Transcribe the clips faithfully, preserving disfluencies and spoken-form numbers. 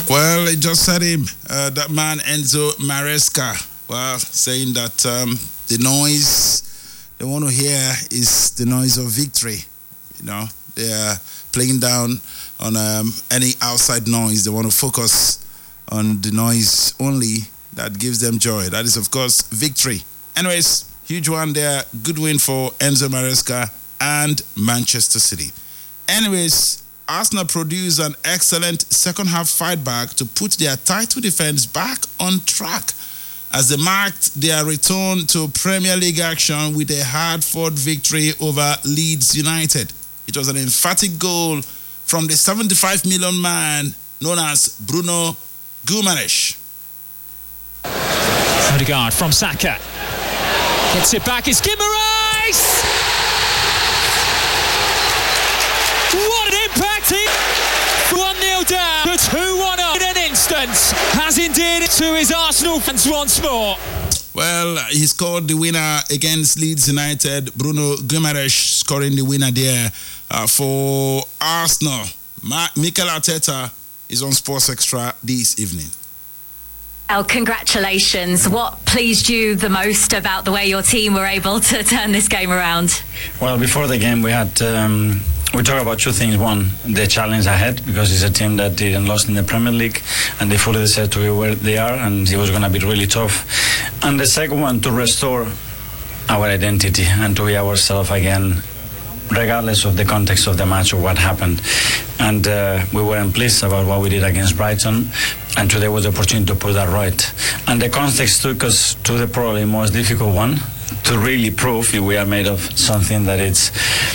Well, it just said him, uh, that man Enzo Maresca, well, saying that um, the noise they want to hear is the noise of victory. You know, they are playing down on um, any outside noise. They want to focus on the noise only that gives them joy. That is, of course, victory. Anyways, huge one there. Good win for Enzo Maresca and Manchester City. Anyways, Arsenal produced an excellent second-half fight back to put their title defense back on track as they marked their return to Premier League action with a hard-fought victory over Leeds United. It was an emphatic goal from the seventy-five million man known as Bruno Guimaraes. Odegaard from Saka. Gets it back, it's Guimaraes! What an impact! one nil down to two one up in an instant. Has indeed to his Arsenal fans once more. Well, he scored the winner against Leeds United. Bruno Guimaraes scoring the winner there uh, for Arsenal. Ma- Mikel Arteta is on Sports Extra this evening. Well, congratulations. What pleased you the most about the way your team were able to turn this game around? Well, before the game we had... Um We talk about two things. One, the challenge ahead, because it's a team that didn't lost in the Premier League and they fully deserve to be where they are, and it was going to be really tough. And the second one, to restore our identity and to be ourselves again, regardless of the context of the match or what happened. And uh, we weren't pleased about what we did against Brighton, and today was the opportunity to put that right. And the context took us to the probably most difficult one, to really prove if we are made of something that it's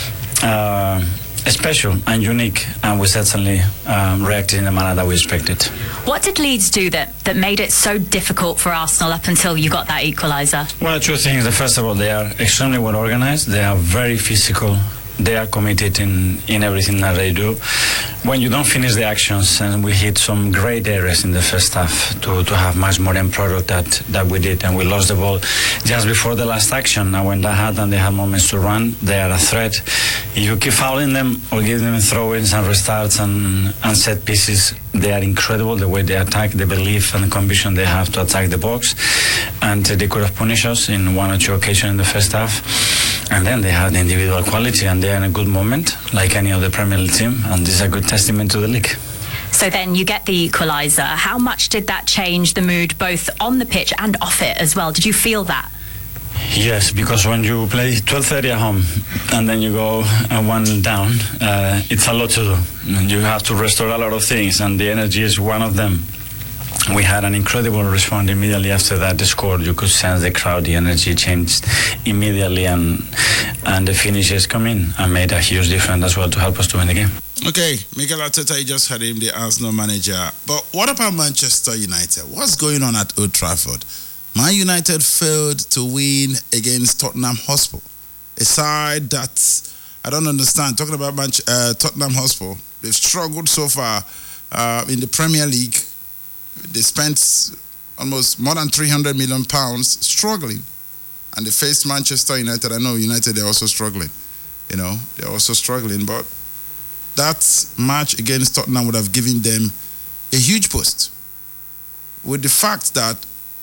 uh, special and unique, and we certainly um, reacted in the manner that we expected. What did Leeds do that, that made it so difficult for Arsenal up until you got that equaliser? Well, two things. The first of all, they are extremely well organised. They are very physical. They are committed in, in everything that they do. When you don't finish the actions, and we hit some great areas in the first half to, to have much more end product that, that we did, and we lost the ball just before the last action. Now when that happened, they have moments to run. They are a threat. If you keep fouling them or give them throw-ins and restarts and, and set pieces, they are incredible the way they attack, the belief and the conviction they have to attack the box. And they could have punished us in one or two occasions in the first half. And then they have the individual quality, and they are in a good moment, like any other Premier League team, and this is a good testament to the league. So then you get the equaliser. How much did that change the mood, both on the pitch and off it as well? Did you feel that? Yes, because when you play twelve thirty at home and then you go one down, uh, it's a lot to do. You have to restore a lot of things, and the energy is one of them. We had an incredible response immediately after that score. You could sense the crowd, the energy changed immediately, and and the finishes come in and made a huge difference as well to help us to win the game. Okay, Mikel Arteta, you just heard him, the Arsenal manager. But what about Manchester United? What's going on at Old Trafford? Man United failed to win against Tottenham Hotspur, a side that I don't understand. Talking about Manch- uh, Tottenham Hotspur, they've struggled so far uh, in the Premier League. They spent almost more than three hundred million pounds struggling, and they faced Manchester United. I know United, they're also struggling. You know, they're also struggling, but that match against Tottenham would have given them a huge boost. With the fact that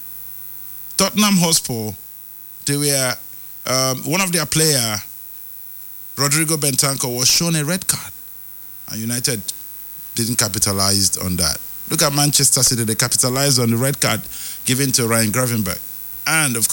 Tottenham Hotspur, they were, um, one of their players, Rodrigo Bentancur, was shown a red card, and United didn't capitalize on that. Look at Manchester City, they capitalized on the red card given to Ryan Gravenberch. And of